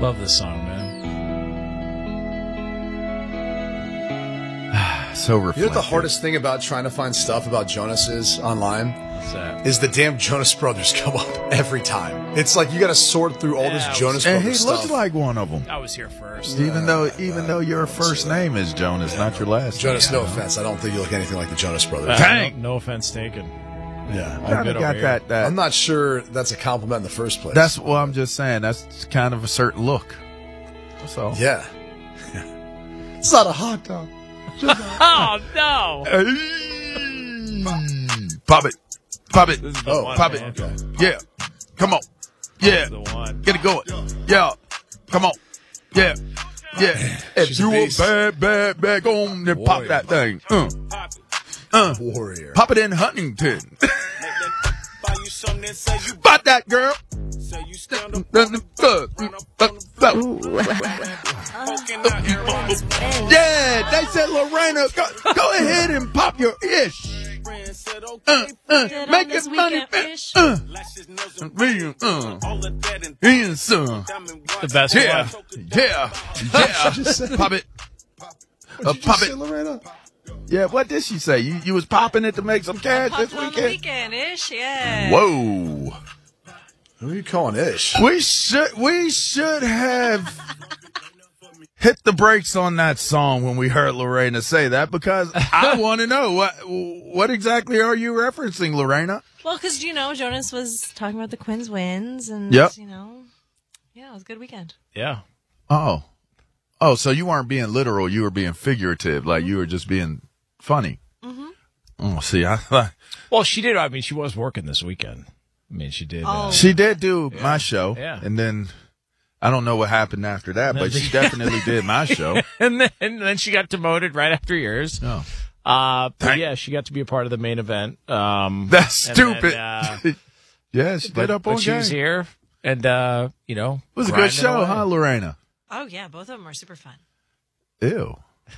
Love this song, man. So reflective. You know what the hardest thing about trying to find stuff about Jonas is online? What's that? Is the damn Jonas Brothers come up every time. It's like you got to sort through all this Jonas And he Brothers stuff. looks like one of them. I was here first. Even though your first name is Jonas, not your last. Jonas, name. no offense. I don't think you look anything like the Jonas Brothers. Dang. No offense taken. Yeah. Kind of got that. I'm not sure that's a compliment in the first place. That's what I'm just saying. That's kind of a certain look. That's all. Yeah. It's not a hot dog. Oh, no. Pop it. Pop it. This is the Oh, one, pop man. it. Okay. Yeah. Come on. Yeah. This is the one. Get it going. Yeah. Come on. Yeah. Yeah. If She's a you a beast. bad on, then pop Warrior. that thing. Warrior. Pop it in Huntington. Pop that, girl. Yeah, they said, Lorena, go ahead and pop your ish. Make it money. And some. The best Yeah, one. yeah, yeah. Pop it. Pop it. Lorena? Yeah, what did she say? You was popping it to make some cash this On the weekend? weekend-ish, yeah. Whoa. Who are you calling Ish? We should have hit the brakes on that song when we heard Lorena say that, because I want to know what exactly are you referencing, Lorena? Well, because, Jonas was talking about the Quins wins, and, Yep. yeah, it was a good weekend. Yeah. Oh, so you weren't being literal, you were being figurative, like you were just being funny. Mm-hmm. Oh, see, I thought Well, she did. I mean, she was working this weekend. I mean, she did. Oh. she did do my show, Yeah. and then I don't know what happened after that, but she definitely did my show. and then she got demoted right after yours. Oh. But yeah, she got to be a part of the main event. That's and stupid. then, Yeah, she did up on but she was game. here, and It was a good grinding show, away. huh, Lorena? Oh, yeah, both of them are super fun. Ew.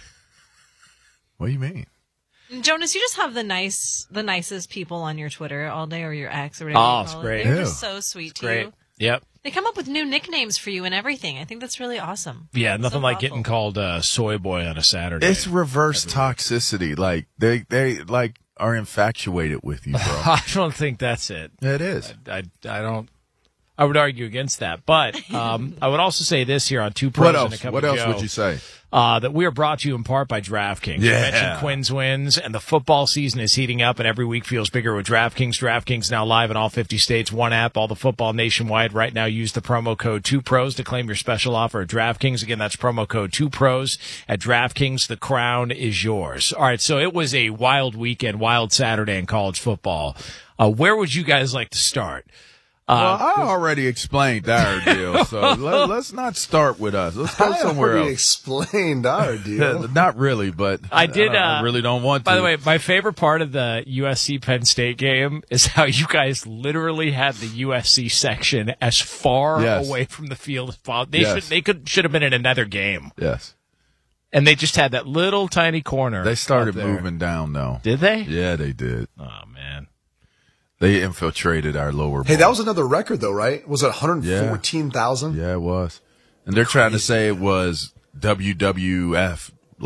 What do you mean? And Jonas, you just have the nicest people on your Twitter all day, or your ex, or whatever Oh, you it's call great. it. They're Ew. just so sweet to Great. you. Yep. They come up with new nicknames for you and everything. I think that's really awesome. Yeah, nothing So like thoughtful. getting called soy boy on a Saturday. It's reverse toxicity. Like they like are infatuated with you, bro. I don't think that's it. It is. I don't. I would argue against that, but I would also say this here on Two Pros What and a else? Cup What of else Joe, would you say? that we are brought to you in part by DraftKings. You Yeah. mentioned Quinn's wins, and the football season is heating up, and every week feels bigger with DraftKings. DraftKings now live in all 50 states, one app, all the football nationwide. Right now, use the promo code 2pros to claim your special offer at DraftKings. Again, that's promo code 2pros at DraftKings. The crown is yours. All right, so it was a wild weekend, wild Saturday in college football. Where would you guys like to start? Well, I already explained our deal, so let's not start with us. Let's go I somewhere already else. explained our deal. Not really, but I did, I really don't want to. By the way, my favorite part of the USC Penn State game is how you guys literally had the USC section as far Yes. away from the field as possible. Yes. They should have been in another game, yes, and they just had that little tiny corner. they started up there. moving down though. Did they? Yeah, they did. Oh man. They infiltrated our lower. Hey, bowl. that was another record, though, right? Was it 114,000? Yeah, it was. And they're trying to say it was WWF